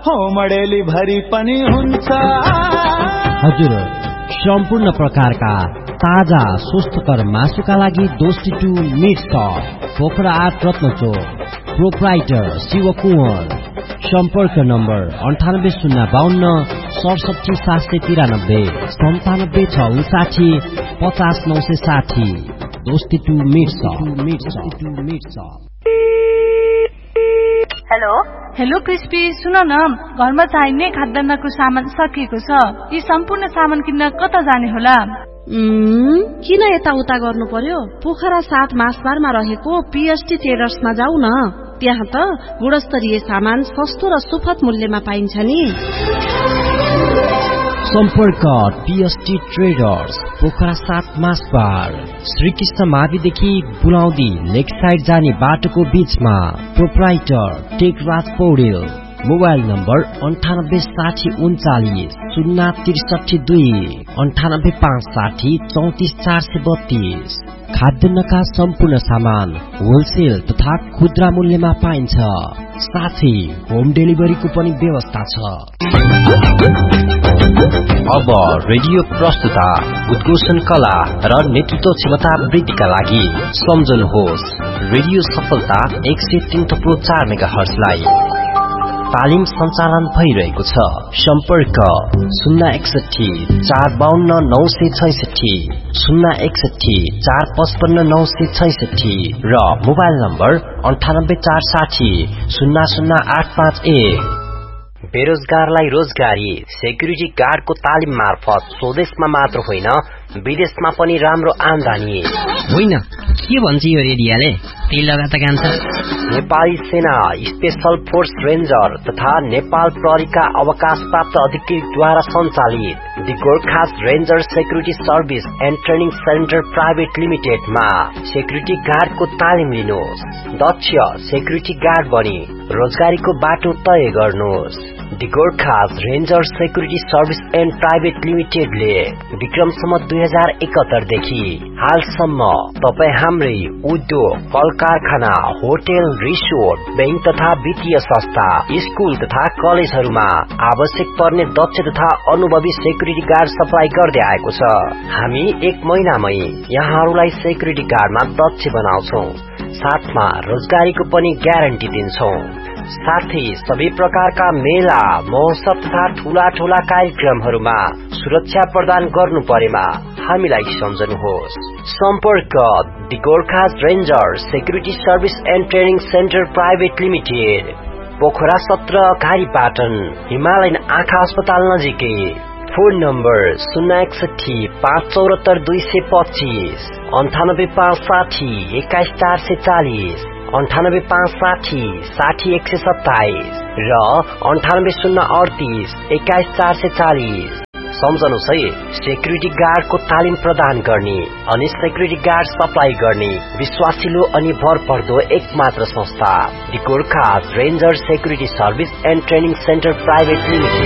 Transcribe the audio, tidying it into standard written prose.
होमडेली भरि पनि हुन्छ। हजुर, सम्पूर्ण प्रकारका ताजा स्वस्थकर मासुका लागि दोस्ती to meet stop, Pokhara 8 रत्नचोक, proprietor Shiv Kunwar. सम्पर्क नम्बर 9852 67 793 97 659 50 960। दोस्ती to meet stop. Hello hello crispy, सुन न, घरमा चाहिने खाद्यान्नको सामान सकिएको छ। यी सम्पूर्ण सामान किन्न कता जाने होला? किन यताउता गर्नु पर्यो? पोखरा 7 मासबारमा रहेको पीएसटी ट्रेडर्समा जाऊ न। त्यहाँ त गुणस्तरीय सामान सस्तो र सुपथ मूल्यमा पाइन्छ नि। सम्पर्क पीएसटी ट्रेडर्स, पोखरा 7 मासबार, श्रीकृष्ण माविदेखि बुलाउँदी लेक साइड जाने बाटोको बीचमा। Proprietor Tekraj Paudel. Mobile number 986039 063 98560 34432। खाद्यान्नका सम्पूर्ण सामान होलसेल तथा खुद्रा मूल्यमा पाइन्छ। साथै होम डेलिभरीको पनि व्यवस्था छ। अब रेडियो प्रस्तुता उद्घोषण कला र नेतृत्व क्षमता वृद्धिका लागि सम्झनुहोस् रेडियो सफलता 103.4 मेगाहर्जलाई। तालिम सञ्चालन भइरहेको छ। सम्पर्क 061 452 966 061 455 966 र मोबाइल नम्बर 98460 00851। बेरोजगारलाई रोजगारी सेक्युरिटी गार्डको तालिम मार्फत स्वदेशमा मात्र होइन विदेशमा पनि राम्रो आमदानी। होइन, के भन्छ यो रेडियोले? त्यही लगातार गान्छ। नेपाली सेना स्पेशल फोर्स रेन्जर तथा नेपाल प्रहरीका अवकाश प्राप्त अधिकृतद्वारा सञ्चालित the Gorkhas ranger security service and training centre private लिमिटेडमा security गार्डको तालिम लिनुहोस्। दक्ष सेक्युरिटी गार्ड बनी रोजगारीको बाटो तय गर्नुहोस्। The Gorkhas ranger security service and private लिमिटेडले विक्रमसम्म 2071 देखि हालसम्म तपाई हाम्रै उद्योग, कल कारखाना, होटल, रिसोर्ट, बैंक तथा वित्तीय संस्था, स्कूल तथा कलेजहरूमा आवश्यक पर्ने दक्ष तथा अनुभवी सेक्युरिटी गार्ड सप्लाई गर्दै आएको छ। हामी 1 महिनामै यहाँहरूलाई सेक्युरिटी गार्डमा दक्ष बनाउँछौं। साथमा रोजगारीको पनि ग्यारेन्टी दिन्छौं। साथै सबै प्रकारका मेला, महोत्सव तथा ठूला कार्यक्रमहरूमा सुरक्षा प्रदान गर्नु परेमा हामीलाई सम्झनुहोस्। सम्पर्क the Gorkhas ranger security service and training centre private limited, Pokhara 17 घारीपाटन, Himalayan आँखा अस्पताल नजिकै। फोन नम्बर 061 574 225 98560 21440 98560 60127 र 98038 21440। सम्झनुहोस् है, सेक्युरिटी गार्डको तालिम प्रदान गर्ने अनि सेक्युरिटी गार्ड सप्लाई गर्ने विश्वासिलो अनि भरपर्दो एकमात्र संस्था the Gorkhas ranger security service and training centre private limited.